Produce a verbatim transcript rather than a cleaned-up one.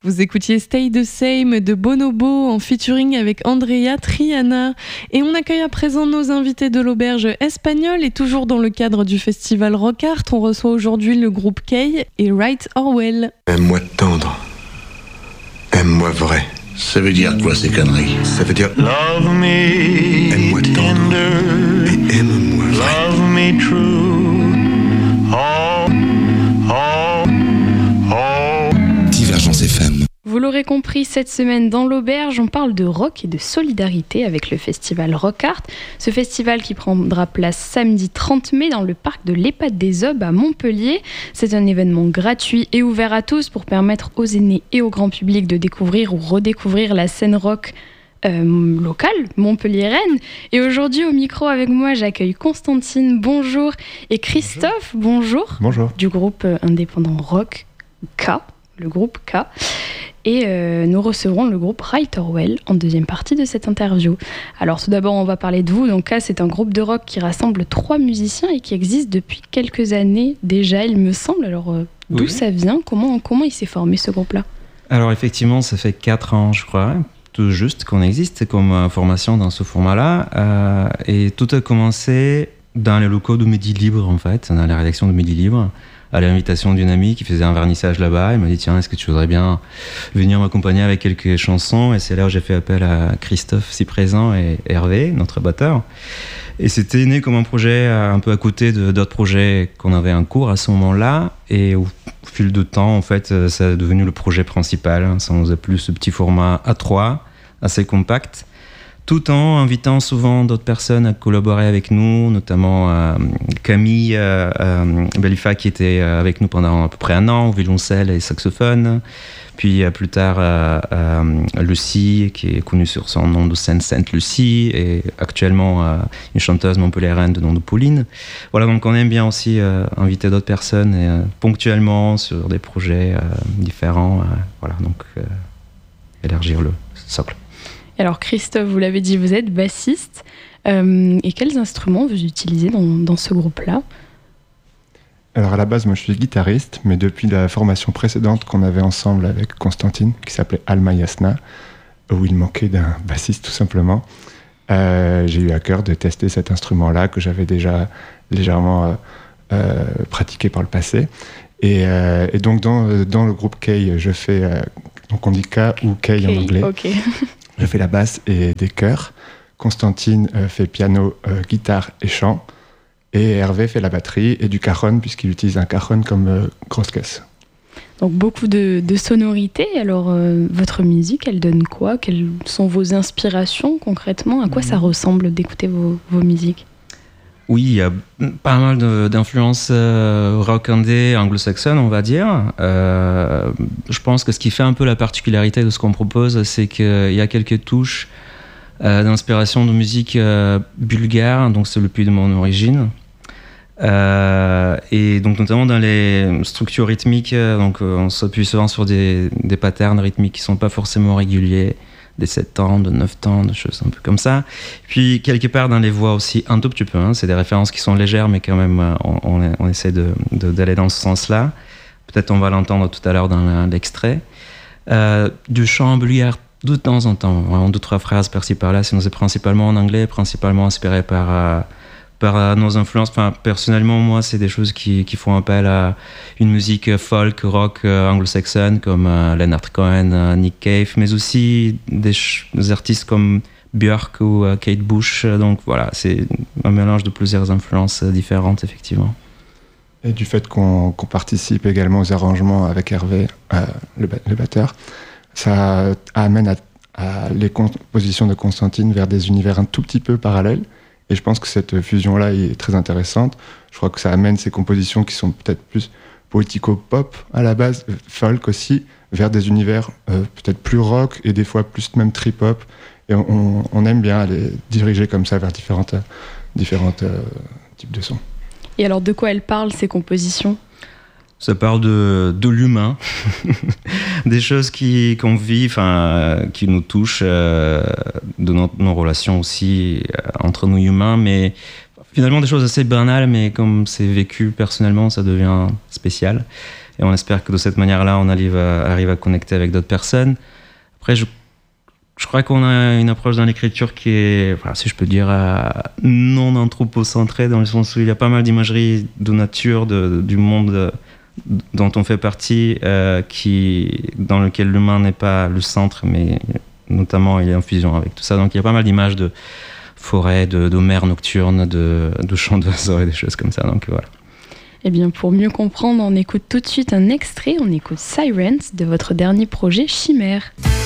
Vous écoutiez Stay the Same de Bonobo en featuring avec Andrea Triana. Et on accueille à présent nos invités de l'auberge espagnole. Et toujours dans le cadre du festival Rock Art, on reçoit aujourd'hui le groupe Kay et Right Orwell. Aime-moi tendre, aime-moi vrai. Ça veut dire quoi ces conneries? Ça veut dire Love me aime-moi tendre tender, et aime-moi vrai. love me true. Oh, oh, oh. Divergence F M. Vous l'aurez compris, cette semaine dans l'auberge, on parle de rock et de solidarité avec le festival Rock Art. Ce festival qui prendra place samedi trente mai dans le parc de l'Ehpad des Aubes à Montpellier. C'est un événement gratuit et ouvert à tous pour permettre aux aînés et au grand public de découvrir ou redécouvrir la scène rock euh, locale, montpelliéraine. Et aujourd'hui, au micro avec moi, j'accueille Constantine, bonjour, et Christophe, bonjour, Bonjour. du groupe indépendant Rock K, le groupe K. Et euh, nous recevrons le groupe Right Orwell en deuxième partie de cette interview. Alors tout d'abord, on va parler de vous. Donc K, c'est un groupe de rock qui rassemble trois musiciens et qui existe depuis quelques années déjà, il me semble. Alors euh, d'où Oui. ça vient? Comment, comment il s'est formé ce groupe-là? Alors effectivement, ça fait quatre ans, je crois, tout juste qu'on existe comme euh, formation dans ce format-là. Euh, et tout a commencé dans les locaux de Midi Libre, en fait, dans la rédaction de Midi Libre, à l'invitation d'une amie qui faisait un vernissage là-bas. Elle m'a dit, tiens, est-ce que tu voudrais bien venir m'accompagner avec quelques chansons? Et c'est là où j'ai fait appel à Christophe, si présent, et Hervé, notre batteur. Et c'était né comme un projet un peu à côté de, d'autres projets qu'on avait en cours à ce moment-là. Et au, au fil du temps, en fait, ça est devenu le projet principal. Ça nous a plu, ce petit format A trois, assez compact, tout en invitant souvent d'autres personnes à collaborer avec nous, notamment euh, Camille euh, euh, Bellifa qui était avec nous pendant à peu près un an, au violoncelle et saxophone. Puis euh, plus tard, euh, euh, Lucie, qui est connue sur son nom de scène Sainte Lucie, et actuellement euh, une chanteuse montpelliéraine de nom de Pauline. Voilà, donc on aime bien aussi euh, inviter d'autres personnes et, euh, ponctuellement sur des projets euh, différents. Euh, voilà, donc euh, élargir le socle. Alors Christophe, vous l'avez dit, vous êtes bassiste. Euh, et quels instruments vous utilisez dans, dans ce groupe-là? Alors à la base, moi je suis guitariste, mais depuis la formation précédente qu'on avait ensemble avec Constantine, qui s'appelait Alma Yasna, où il manquait d'un bassiste tout simplement, euh, j'ai eu à cœur de tester cet instrument-là que j'avais déjà légèrement euh, euh, pratiqué par le passé. Et, euh, et donc dans, dans le groupe Kay, je fais, euh, donc on dit K ou Kay Okay, en anglais. ok. Je fais la basse et des chœurs. Constantine euh, fait piano, euh, guitare et chant. Et Hervé fait la batterie et du cajon, puisqu'il utilise un cajon comme euh, grosse caisse. Donc beaucoup de, de sonorités. Alors euh, votre musique, elle donne quoi? Quelles sont vos inspirations concrètement? À quoi ça ressemble d'écouter vos, vos musiques? Oui, il y a pas mal de, d'influences euh, rock indé anglo-saxonnes, on va dire. Euh, je pense que ce qui fait un peu la particularité de ce qu'on propose, c'est qu'il y a quelques touches euh, d'inspiration de musique euh, bulgare, donc c'est le pays de mon origine. Euh, et donc notamment dans les structures rythmiques, donc on s'appuie souvent sur des, des patterns rythmiques qui sont pas forcément réguliers, des sept temps, de neuf temps, des choses un peu comme ça. Puis quelque part dans les voix aussi un tout petit peu, hein, c'est des références qui sont légères, mais quand même on, on, on essaie de, de, d'aller dans ce sens-là. Peut-être on va l'entendre tout à l'heure dans la, l'extrait. Euh, du chant en bulgare de temps en temps, vraiment deux trois phrases par-ci par-là, sinon c'est principalement en anglais, principalement inspiré par euh, par nos influences. Enfin, personnellement, moi, c'est des choses qui, qui font appel à une musique folk, rock euh, anglo-saxonne, comme euh, Leonard Cohen, euh, Nick Cave, mais aussi des, ch- des artistes comme Björk ou euh, Kate Bush. Donc voilà, c'est un mélange de plusieurs influences euh, différentes, effectivement. Et du fait qu'on, qu'on participe également aux arrangements avec Hervé, euh, le, ba- le batteur, ça amène à, à les compositions de Constantine vers des univers un tout petit peu parallèles. Et je pense que cette fusion-là est très intéressante. Je crois que ça amène ces compositions qui sont peut-être plus poético-pop à la base, folk aussi, vers des univers euh, peut-être plus rock et des fois plus même trip-hop. Et on, on aime bien les diriger comme ça vers différentes, différentes euh, types de sons. Et alors de quoi elles parlent, ces compositions? Ça parle de, de l'humain, des choses qui, qu'on vit, enfin, qui nous touchent, euh, de nos, nos relations aussi euh, entre nous humains, mais finalement des choses assez banales, mais comme c'est vécu personnellement, ça devient spécial. Et on espère que de cette manière-là, on arrive à, arrive à connecter avec d'autres personnes. Après, je, je crois qu'on a une approche dans l'écriture qui est, enfin, si je peux dire, euh, non anthropocentrée, dans le sens où il y a pas mal d'imagerie de nature, de, de, du monde euh, dont on fait partie, euh, qui, dans lequel l'humain n'est pas le centre, mais notamment il est en fusion avec tout ça. Donc il y a pas mal d'images de forêt, de, de mer nocturne, de, de chants d'oiseaux et des choses comme ça. Donc voilà. Eh bien, pour mieux comprendre, on écoute tout de suite un extrait. On écoute Sirens de votre dernier projet Chimère.